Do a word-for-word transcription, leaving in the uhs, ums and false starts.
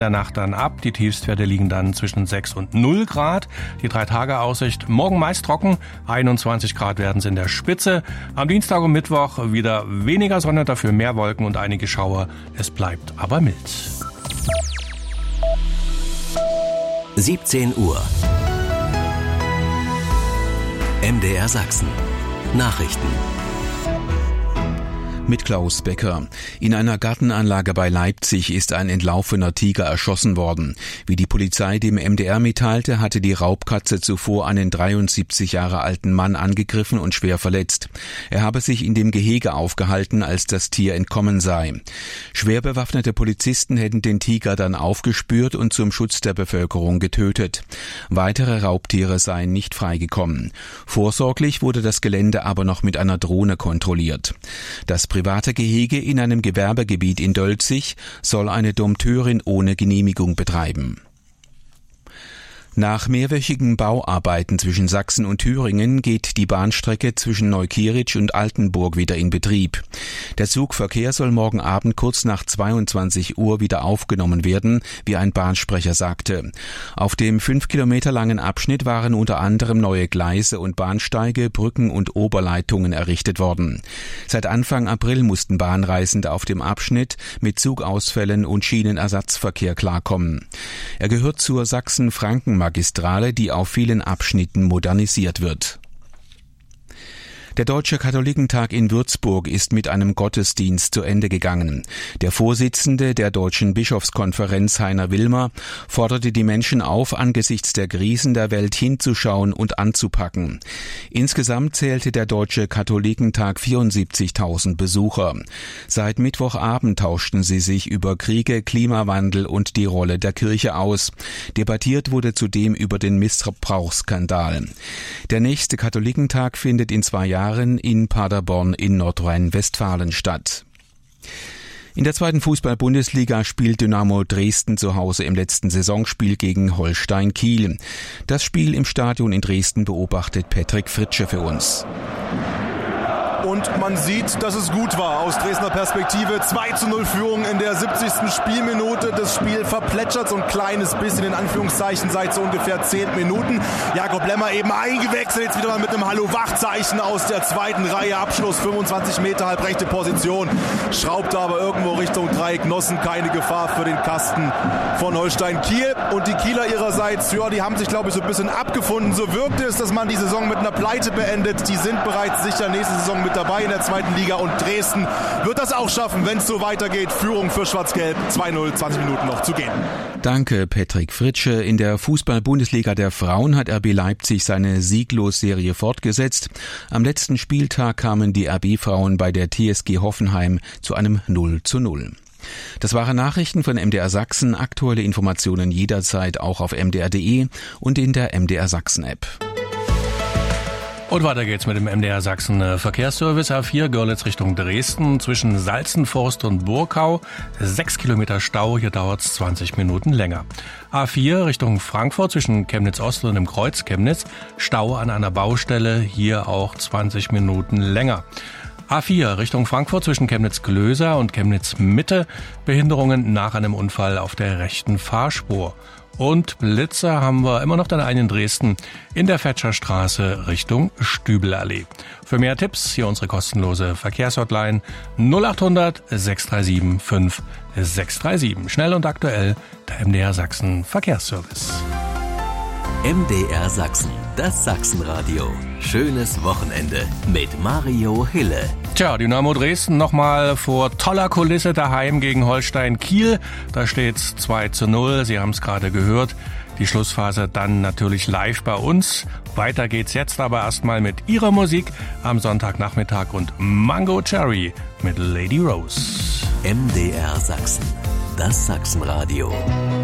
der Nacht dann ab. Die Tiefstwerte liegen dann zwischen sechs und null Grad. Die Drei-Tage-Aussicht morgen meist trocken. einundzwanzig Grad werden es in der Spitze. Am Dienstag und Mittwoch wieder weniger Sonne, dafür mehr Wolken und einige Schauer. Es bleibt aber mild. siebzehn Uhr. M D R Sachsen. Nachrichten. Mit Klaus Becker. In einer Gartenanlage bei Leipzig ist ein entlaufener Tiger erschossen worden. Wie die Polizei dem M D R mitteilte, hatte die Raubkatze zuvor einen dreiundsiebzig Jahre alten Mann angegriffen und schwer verletzt. Er habe sich in dem Gehege aufgehalten, als das Tier entkommen sei. Schwer bewaffnete Polizisten hätten den Tiger dann aufgespürt und zum Schutz der Bevölkerung getötet. Weitere Raubtiere seien nicht freigekommen. Vorsorglich wurde das Gelände aber noch mit einer Drohne kontrolliert. Das private Gehege in einem Gewerbegebiet in Dölzig soll eine Dompteurin ohne Genehmigung betreiben. Nach mehrwöchigen Bauarbeiten zwischen Sachsen und Thüringen geht die Bahnstrecke zwischen Neukirch und Altenburg wieder in Betrieb. Der Zugverkehr soll morgen Abend kurz nach zweiundzwanzig Uhr wieder aufgenommen werden, wie ein Bahnsprecher sagte. Auf dem fünf Kilometer langen Abschnitt waren unter anderem neue Gleise und Bahnsteige, Brücken und Oberleitungen errichtet worden. Seit Anfang April mussten Bahnreisende auf dem Abschnitt mit Zugausfällen und Schienenersatzverkehr klarkommen. Er gehört zur Sachsen-Franken Magistrale, die auf vielen Abschnitten modernisiert wird. Der Deutsche Katholikentag in Würzburg ist mit einem Gottesdienst zu Ende gegangen. Der Vorsitzende der Deutschen Bischofskonferenz, Heiner Wilmer, forderte die Menschen auf, angesichts der Krisen der Welt hinzuschauen und anzupacken. Insgesamt zählte der Deutsche Katholikentag vierundsiebzigtausend Besucher. Seit Mittwochabend tauschten sie sich über Kriege, Klimawandel und die Rolle der Kirche aus. Debattiert wurde zudem über den Missbrauchsskandal. Der nächste Katholikentag findet in zwei Jahren in Paderborn in Nordrhein-Westfalen statt. In der zweiten Fußball-Bundesliga spielt Dynamo Dresden zu Hause im letzten Saisonspiel gegen Holstein Kiel. Das Spiel im Stadion in Dresden beobachtet Patrick Fritsche für uns. Und man sieht, dass es gut war aus Dresdner Perspektive. zwei zu null Führung in der siebzigsten Spielminute. Das Spiel verplätschert so ein kleines bisschen in Anführungszeichen seit so ungefähr zehn Minuten. Jakob Lemmer eben eingewechselt, jetzt wieder mal mit einem Hallo-Wach-Zeichen aus der zweiten Reihe. Abschluss fünfundzwanzig Meter, halbrechte Position. Schraubt aber irgendwo Richtung Dreieck Nossen. Keine Gefahr für den Kasten von Holstein Kiel. Und die Kieler ihrerseits, ja, die haben sich, glaube ich, so ein bisschen abgefunden. So wirkte es, dass man die Saison mit einer Pleite beendet. Die sind bereits sicher nächste Saison mit dabei in der zweiten Liga und Dresden wird das auch schaffen, wenn es so weitergeht. Führung für Schwarz-Gelb, zwei null, zwanzig Minuten noch zu gehen. Danke, Patrick Fritsche. In der Fußball-Bundesliga der Frauen hat R B Leipzig seine Sieglos-Serie fortgesetzt. Am letzten Spieltag kamen die R B-Frauen bei der T S G Hoffenheim zu einem null zu null. Das waren Nachrichten von M D R Sachsen. Aktuelle Informationen jederzeit auch auf m d r punkt d e und in der M D R Sachsen-App. Und weiter geht's mit dem M D R Sachsen Verkehrsservice. A vier Görlitz Richtung Dresden zwischen Salzenforst und Burkau. Sechs Kilometer Stau, hier dauert's zwanzig Minuten länger. A vier Richtung Frankfurt zwischen Chemnitz-Ost und dem Kreuz Chemnitz. Stau an einer Baustelle, hier auch zwanzig Minuten länger. A vier Richtung Frankfurt zwischen Chemnitz-Glöser und Chemnitz-Mitte. Behinderungen nach einem Unfall auf der rechten Fahrspur. Und Blitzer haben wir immer noch dann einen in Dresden in der Fetscherstraße Richtung Stübelallee. Für mehr Tipps hier unsere kostenlose Verkehrshotline null acht hundert sechs drei sieben fünf sechs drei sieben. Schnell und aktuell der M D R Sachsen Verkehrsservice. M D R Sachsen, das Sachsenradio. Schönes Wochenende mit Mario Hille. Tja, Dynamo Dresden nochmal vor toller Kulisse daheim gegen Holstein Kiel. Da steht's zwei zu null, Sie haben es gerade gehört. Die Schlussphase dann natürlich live bei uns. Weiter geht's jetzt aber erstmal mit ihrer Musik am Sonntagnachmittag und Mango Cherry mit Lady Rose. M D R Sachsen, das Sachsenradio.